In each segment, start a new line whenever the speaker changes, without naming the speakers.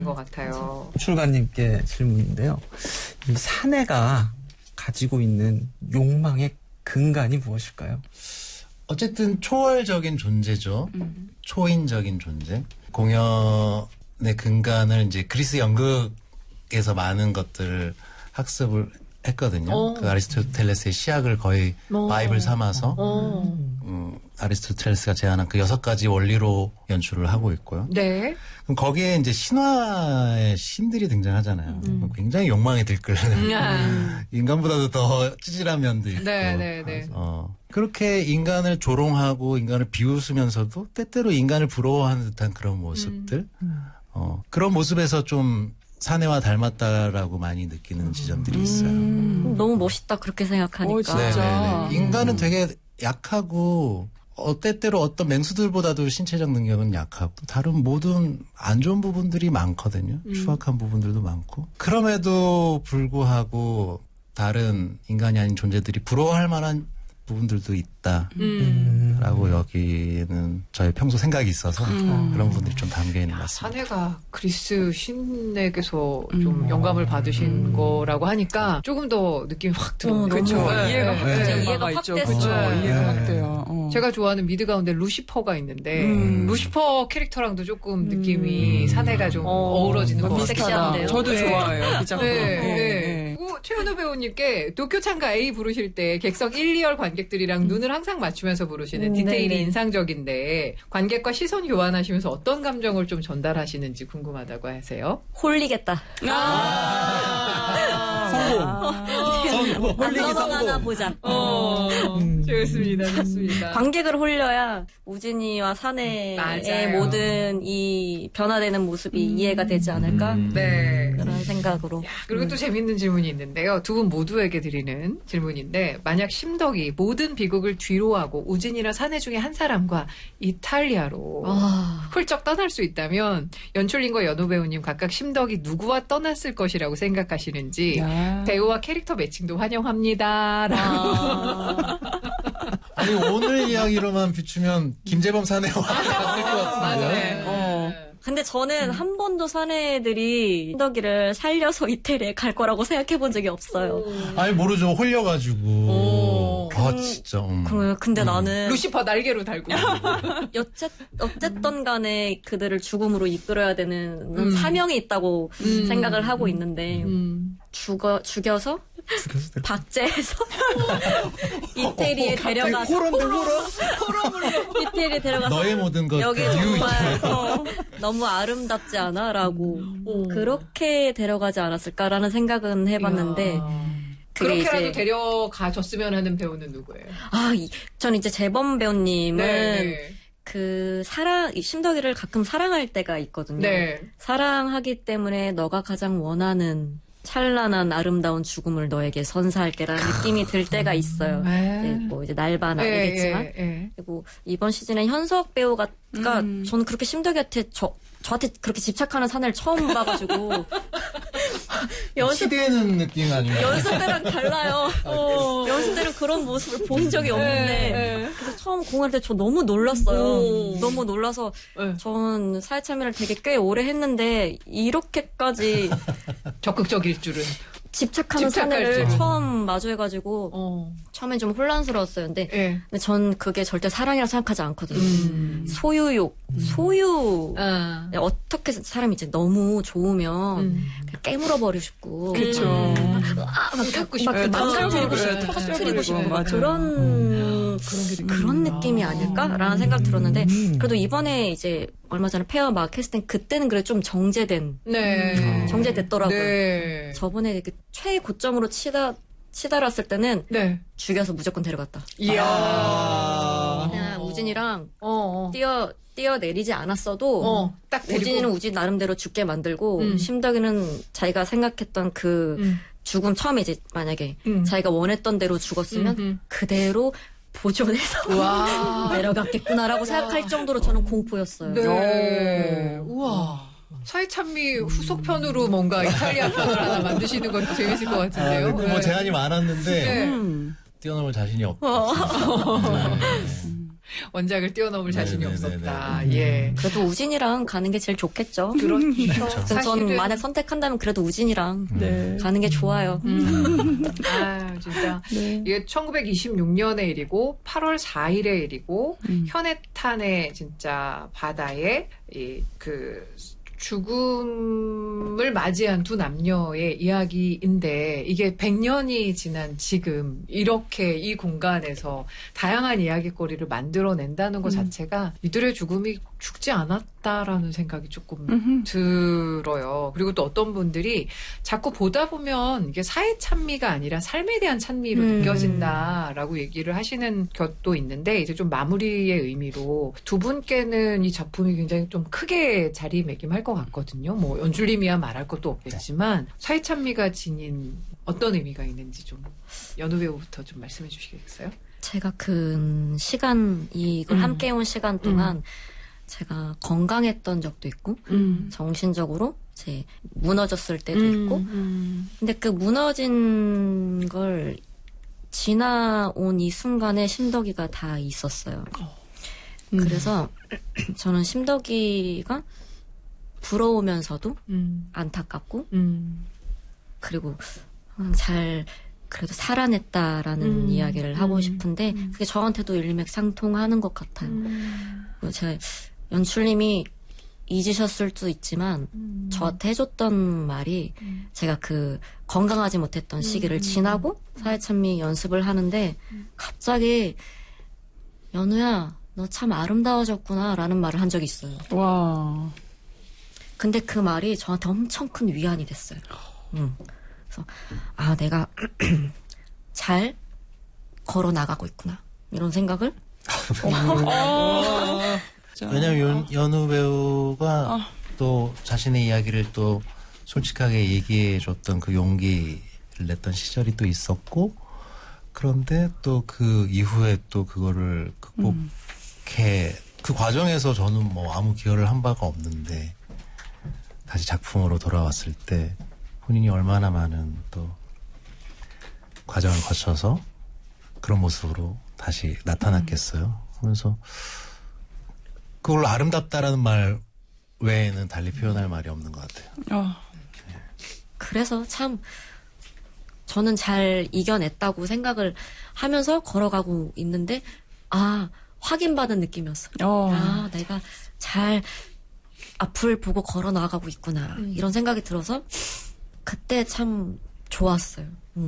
것 같아요.
출가님께 질문인데요. 이 사내가 가지고 있는 욕망의 근간이 무엇일까요?
어쨌든 초월적인 존재죠. 초인적인 존재. 공연의 근간을 이제 그리스 연극에서 많은 것들을 학습을 했거든요. 그 아리스토텔레스의 시학을 거의 바이블 삼아서 아리스토텔레스가 제안한 그 6가지 원리로 연출을 하고 있고요.
네.
그럼 거기에 이제 신화의 신들이 등장하잖아요. 굉장히 욕망에 들끓는 인간보다도 더 찌질한 면도 있고.
네.
그렇게 인간을 조롱하고 인간을 비웃으면서도 때때로 인간을 부러워하는 듯한 그런 모습들. 그런 모습에서 좀 사내와 닮았다라고 많이 느끼는 지점들이 있어요.
너무 멋있다 그렇게 생각하니까.
진짜.
네네네. 인간은 되게 약하고 때때로 어떤 맹수들보다도 신체적 능력은 약하고 다른 모든 안 좋은 부분들이 많거든요. 추악한 부분들도 많고. 그럼에도 불구하고 다른 인간이 아닌 존재들이 부러워할 만한 부분들도 있다라고 여기는 저의 평소 생각이 있어서 그런 부분들이 좀 담겨 있는 것 같습니다.
사내가 그리스 신에게서 좀 영감을 받으신 거라고 하니까 조금 더 느낌이 확 들어요.
그렇죠. 이해가 확 돼요.
이해가 확
있죠.
됐어요.
그렇죠.
네.
이해가 확 돼요.
제가 좋아하는 미드 가운데 루시퍼가 있는데 루시퍼 캐릭터랑도 조금 느낌이 사내가 좀 어우러지는 것 같아요.
섹시한데요.
저도
네.
좋아해요. 그 작품.
네. 그리고 최은우 배우님께 도쿄 참가 A 부르실 때 객석 1, 2열 관객들이랑 눈을 항상 맞추면서 부르시는 디테일이
네네.
인상적인데 관객과 시선 교환하시면서 어떤 감정을 좀 전달하시는지 궁금하다고 하세요.
홀리겠다.
성공.
안 넘어가나 보자.
좋습니다.
관객을 홀려야 우진이와 사내의
맞아요.
모든 이 변화되는 모습이 이해가 되지 않을까?
네.
그런 생각으로.
그리고 또 재밌는 질문이 있는데요. 두 분 모두에게 드리는 질문인데 만약 심덕이 모든 비극을 뒤로하고 우진이랑 사내 중에 한 사람과 이탈리아로 훌쩍 떠날 수 있다면 연출님과 연호 배우님 각각 심덕이 누구와 떠났을 것이라고 생각하시는지 배우와 캐릭터 매칭도 환영합니다.
아니 오늘 이야기로만 비추면 김재범 사내와 같을 것 같은데요.
근데 저는 한 번도 사내들이 심덕이를 살려서 이태리에 갈 거라고 생각해 본 적이 없어요.
아니 모르죠. 홀려가지고. 진짜.
그래요. 근데 나는
루시퍼 날개로 달고.
어쨌든 간에 그들을 죽음으로 이끌어야 되는 사명이 있다고 생각을 하고 있는데 죽여서 박제해서 이태리에 데려가서 이태리에 데려가서
너의 모든 것
여기 정말 너무 아름답지 않아라고 그렇게 데려가지 않았을까라는 생각은 해봤는데
그렇게라도
이제
데려가줬으면 하는 배우는 누구예요?
저는 이제 재범 배우님은
네.
그 심덕이를 가끔 사랑할 때가 있거든요.
네.
사랑하기 때문에 너가 가장 원하는 찬란한 아름다운 죽음을 너에게 선사할게라는 느낌이 들 때가 있어요. 이제 날반 아니겠지만. 그리고 이번 시즌에 현석 배우가 저는 그렇게 심덕이한테 저한테 그렇게 집착하는 사내를 처음 봐가지고
시대는 느낌 아닌가요?
연습 때랑 달라요. 연습 때는 그런 모습을 본 적이 없는데 그래서 처음 공연할 때 저 너무 놀랐어요. 너무 놀라서 전 사회참여를 되게 꽤 오래 했는데 이렇게까지
적극적일 줄은.
집착하는 사내를 처음 마주해가지고 처음엔 좀 혼란스러웠어요. 근데 전 그게 절대 사랑이라고 생각하지 않거든요. 소유욕, 소유. 어떻게 사람이 이제 너무 좋으면 깨물어 버리고 싶고,
그렇죠.
막 갖고 싶고, 망가뜨리고 싶고, 터뜨리고 싶고, 막 그런 느낌이 아닐까라는 생각 들었는데 그래도 이번에 이제 얼마 전에 페어 마켓스팅 그때는 그래 좀 정제됐더라고요.
네.
저번에 그 최고점으로 치달았을 때는 죽여서 무조건 데려갔다.
이야.
그냥 우진이랑 뛰어내리지 않았어도
딱
우진이는 우진 나름대로 죽게 만들고 심덕이는 자기가 생각했던 그 죽음 처음에 이제 만약에 자기가 원했던 대로 죽었으면 그대로 보존해서 내려갔겠구나라고 생각할 정도로 저는 공포였어요.
네. 우와. 사회찬미 후속편으로 뭔가 이탈리아 편을 하나 만드시는 것도 재밌을 것 같은데요.
뭐 제안이 많았는데 뛰어넘을 자신이 없고.
원작을 뛰어넘을 자신이 없었다.
예.
그래도 우진이랑 가는 게 제일 좋겠죠.
그렇죠.
전 만약 선택한다면 그래도 우진이랑 가는 게 좋아요.
아, 진짜. 이게 1926년의 일이고, 8월 4일의 일이고, 현해탄의 진짜 바다에, 죽음을 맞이한 두 남녀의 이야기인데 이게 100년이 지난 지금 이렇게 이 공간에서 다양한 이야기거리를 만들어낸다는 것 자체가 이들의 죽음이 죽지 않았다라는 생각이 조금 들어요. 그리고 또 어떤 분들이 자꾸 보다 보면 이게 사회 찬미가 아니라 삶에 대한 찬미로 느껴진다라고 얘기를 하시는 것도 있는데 이제 좀 마무리의 의미로 두 분께는 이 작품이 굉장히 좀 크게 자리매김할 것 같거든요. 뭐 연출님이야 말할 것도 없겠지만 사회 찬미가 지닌 어떤 의미가 있는지 좀 연우 배우부터 좀 말씀해 주시겠어요?
제가 그 시간 이걸 함께 해온 시간 동안 제가 건강했던 적도 있고 정신적으로 이제 무너졌을 때도 있고 근데 그 무너진 걸 지나온 이 순간에 심덕이가 다 있었어요. 그래서 저는 심덕이가 부러우면서도 안타깝고 그리고 잘 그래도 살아냈다라는 이야기를 하고 싶은데 그게 저한테도 일맥상통하는 것 같아요. 제가 연출님이 잊으셨을 수도 있지만 저한테 해줬던 말이 제가 그 건강하지 못했던 시기를 지나고 사회찬미 연습을 하는데 갑자기 연우야 너 참 아름다워졌구나 라는 말을 한 적이 있어요.
와.
근데 그 말이 저한테 엄청 큰 위안이 됐어요. 그래서 아 내가 잘 걸어 나가고 있구나 이런 생각을
왜냐면 연우 배우가 또 자신의 이야기를 또 솔직하게 얘기해줬던 그 용기를 냈던 시절이 또 있었고 그런데 또 그 이후에 또 그거를 극복해 그 과정에서 저는 뭐 아무 기여를 한 바가 없는데 다시 작품으로 돌아왔을 때 본인이 얼마나 많은 또 과정을 거쳐서 그런 모습으로 다시 나타났겠어요. 하면서 그걸로 아름답다라는 말 외에는 달리 표현할 말이 없는 것 같아요.
그래서 참 저는 잘 이겨냈다고 생각을 하면서 걸어가고 있는데 확인받은 느낌이었어요. 아 내가 잘 앞을 보고 걸어 나가고 있구나 이런 생각이 들어서 그때 참 좋았어요.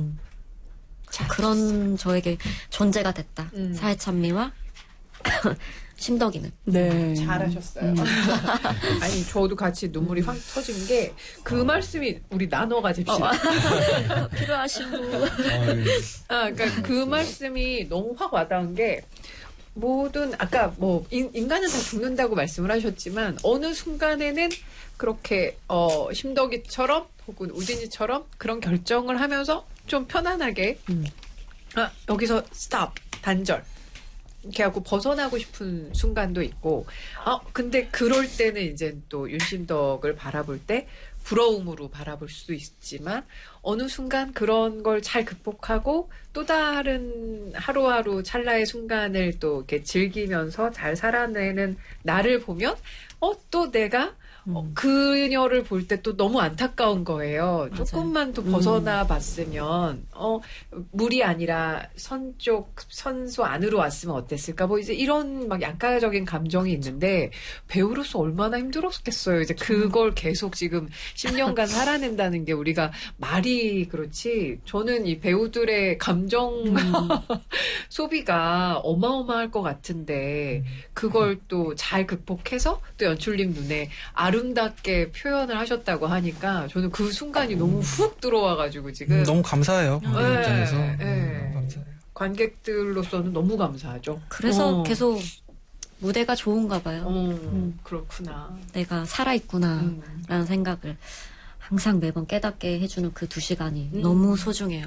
그런 저에게 존재가 됐다. 사회찬미와 심덕이는.
네.
잘하셨어요. 아니, 저도 같이 눈물이 확 터진 게, 그 말씀이 우리 나눠 가집시다.
필요하신 분.
그러니까 그 말씀이 너무 확 와닿은 게, 아까 뭐, 인간은 다 죽는다고 말씀을 하셨지만, 어느 순간에는 그렇게, 심덕이처럼, 혹은 우진이처럼 그런 결정을 하면서 좀 편안하게, 여기서 스탑, 단절. 이렇게 하고 벗어나고 싶은 순간도 있고, 근데 그럴 때는 이제 또 윤심덕을 바라볼 때 부러움으로 바라볼 수도 있지만, 어느 순간 그런 걸 잘 극복하고 또 다른 하루하루 찰나의 순간을 또 이렇게 즐기면서 잘 살아내는 나를 보면, 또 내가 그녀를 볼 때 또 너무 안타까운 거예요. 맞아요. 조금만 더 벗어나 봤으면, 물이 아니라 선수 안으로 왔으면 어땠을까? 뭐 이제 이런 막 양가적인 감정이 있는데, 배우로서 얼마나 힘들었겠어요. 이제 그걸 계속 지금 10년간 살아낸다는 게 우리가 말이 그렇지, 저는 이 배우들의 감정 소비가 어마어마할 것 같은데, 그걸 또 잘 극복해서 또 연출님 눈에 아름답게 표현을 하셨다고 하니까 저는 그 순간이 너무 훅 들어와가지고 지금
너무 감사해요. 입장에서
감사해요. 관객들로서는 너무 감사하죠.
그래서 계속 무대가 좋은가 봐요.
그렇구나.
내가 살아있구나 라는 생각을 항상 매번 깨닫게 해주는 그 2시간이 너무 소중해요.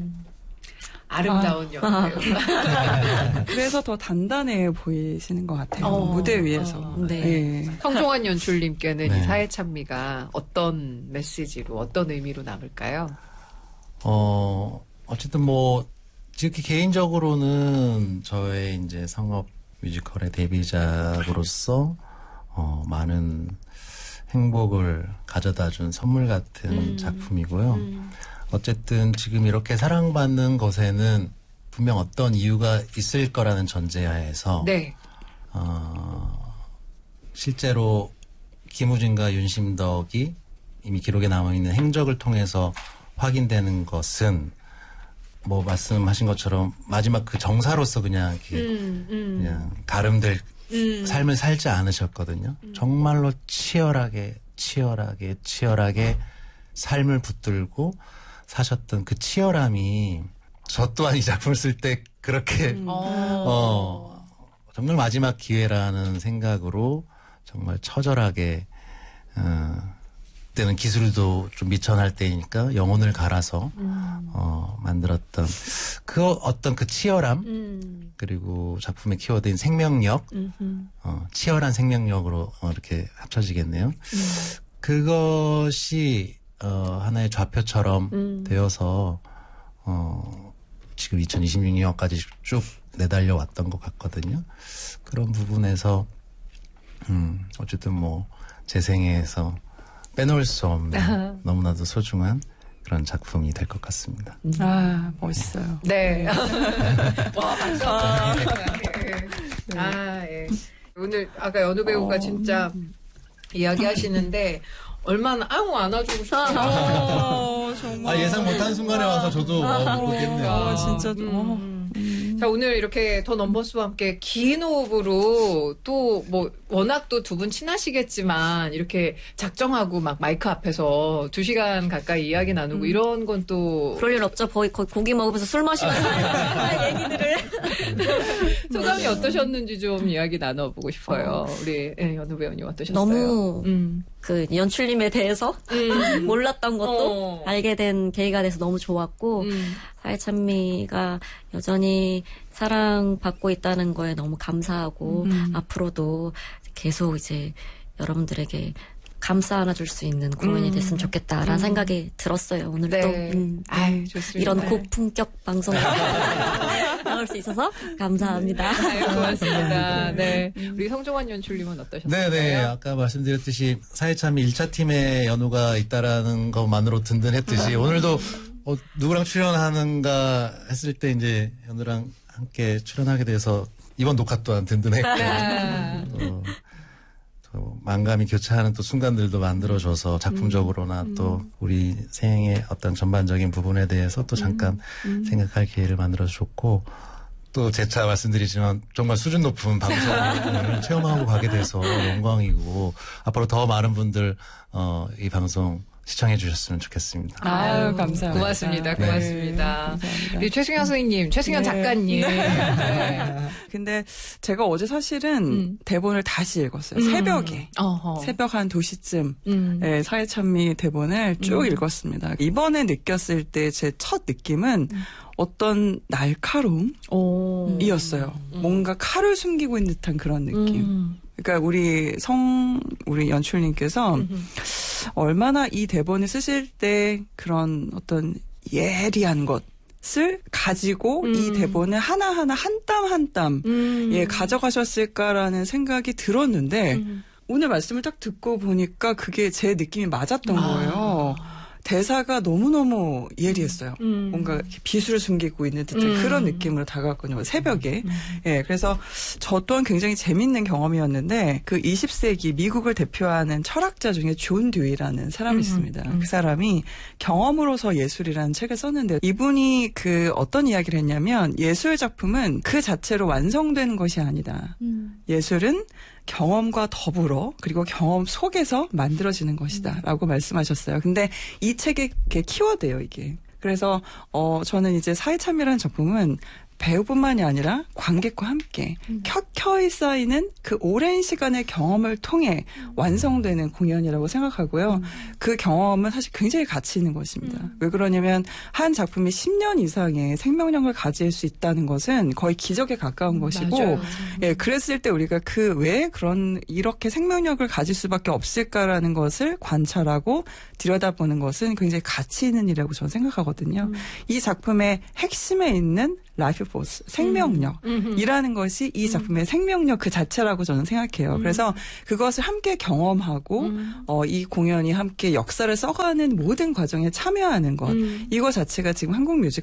아름다운 연배우.
그래서 더 단단해 보이시는 것 같아요. 무대 위에서.
네.
성종환 연출님께는 이 사회찬미가 어떤 메시지로, 어떤 의미로 남을까요?
어쨌든 뭐, 이렇게 개인적으로는 저의 이제 성업 뮤지컬의 데뷔작으로서 많은 행복을 가져다준 선물 같은 작품이고요. 어쨌든 지금 이렇게 사랑받는 것에는 분명 어떤 이유가 있을 거라는 전제하에서
네.
실제로 김우진과 윤심덕이 이미 기록에 남아있는 행적을 통해서 확인되는 것은 뭐 말씀하신 것처럼 마지막 그 정사로서 그냥 그냥 가름될 삶을 살지 않으셨거든요. 정말로 치열하게 삶을 붙들고 사셨던 그 치열함이 저 또한 이 작품을 쓸 때 그렇게 정말 마지막 기회라는 생각으로 정말 처절하게 그때는 기술도 좀 미천할 때이니까 영혼을 갈아서 만들었던 그 어떤 그 치열함 그리고 작품의 키워드인 생명력 치열한 생명력으로 이렇게 합쳐지겠네요. 그것이 하나의 좌표처럼 되어서 지금 2026년까지 쭉 내달려 왔던 것 같거든요. 그런 부분에서 어쨌든 뭐 제 생애에서 빼놓을 수 없는 너무나도 소중한 그런 작품이 될 것 같습니다.
아, 멋있어요.
네. 와, 반가워. 예. 오늘 아까 연우 배우가 진짜 이야기하시는데 얼마나 안아주고 싶어요.
정말.
예상 못한 순간에 와서 저도 모르겠네요.
진짜.
자, 오늘 이렇게 더 넘버스와 함께 긴 호흡으로 또 뭐 워낙 또 두 분 친하시겠지만 이렇게 작정하고 막 마이크 앞에서 2시간 가까이 이야기 나누고 이런 건 또
그럴 일 없죠. 거의 고기 먹으면서 술 마시면서 얘기들을.
소감이 어떠셨는지 좀 이야기 나눠보고 싶어요. 우리 연우 배우님 어떠셨어요?
너무 그 연출님에 대해서 몰랐던 것도 알게 된 계기가 돼서 너무 좋았고 사회찬미가 여전히 사랑받고 있다는 거에 너무 감사하고 앞으로도 계속 이제 여러분들에게 감싸 안아줄 수 있는 공연이 됐으면 좋겠다라는 생각이 들었어요. 오늘도
아유, 좋습니다.
이런 고품격 방송 나올 수 있어서 감사합니다.
아유, 고맙습니다. 네, 우리 성종환 연출님은 어떠셨어요?
네네. 아까 말씀드렸듯이 사회참이 1차 팀에 연우가 있다라는 것만으로 든든했듯이 오늘도 누구랑 출연하는가 했을 때 이제 연우랑 함께 출연하게 돼서 이번 녹화 또한 든든했고 만감이 교차하는 또 순간들도 만들어줘서 작품적으로나 또 우리 생의 어떤 전반적인 부분에 대해서 또 잠깐 생각할 기회를 만들어줬고 또 재차 말씀드리지만 정말 수준 높은 방송을 체험하고 가게 돼서 영광이고 앞으로 더 많은 분들 이 방송 시청해 주셨으면 좋겠습니다.
아유,
감사합니다.
고맙습니다. 고맙습니다. 네, 우리 최승현 선생님, 최승현 작가님. 네.
근데 제가 어제 사실은 대본을 다시 읽었어요. 새벽에. 새벽 한 2시쯤 네, 사회찬미 대본을 쭉 읽었습니다. 이번에 느꼈을 때 제 첫 느낌은 어떤 날카로움이었어요. 뭔가 칼을 숨기고 있는 듯한 그런 느낌. 그러니까 우리 연출님께서 얼마나 이 대본을 쓰실 때 그런 어떤 예리한 것을 가지고 이 대본을 하나하나 한 땀 한 땀 가져가셨을까라는 생각이 들었는데 오늘 말씀을 딱 듣고 보니까 그게 제 느낌이 맞았던 거예요. 대사가 너무너무 예리했어요. 뭔가 비수를 숨기고 있는 듯한 그런 느낌으로 다가왔거든요. 새벽에. 예, 그래서 저 또한 굉장히 재밌는 경험이었는데 그 20세기 미국을 대표하는 철학자 중에 존 듀이라는 사람이 있습니다. 그 사람이 경험으로서 예술이라는 책을 썼는데 이분이 그 어떤 이야기를 했냐면 예술 작품은 그 자체로 완성되는 것이 아니다. 예술은 경험과 더불어 그리고 경험 속에서 만들어지는 것이다 라고 말씀하셨어요. 근데 이 책의 키워드예요, 이게. 그래서 저는 이제 사회참미라는 작품은 배우뿐만이 아니라 관객과 함께 켜켜이 쌓이는 그 오랜 시간의 경험을 통해 완성되는 공연이라고 생각하고요. 그 경험은 사실 굉장히 가치 있는 것입니다. 왜 그러냐면 한 작품이 10년 이상의 생명력을 가질 수 있다는 것은 거의 기적에 가까운 것이고
맞아요.
예, 그랬을 때 우리가 그 왜 이렇게 생명력을 가질 수밖에 없을까라는 것을 관찰하고 들여다보는 것은 굉장히 가치 있는 일이라고 저는 생각하거든요. 이 작품의 핵심에 있는 라이프 포스, 생명력이라는 것이 이 작품의 생명력 그 자체라고 저는 생각해요. 그래서 그것을 함께 경험하고 이 공연이 함께 역사를 써가는 모든 과정에 참여하는 것, 이거 자체가 지금 한국 뮤지컬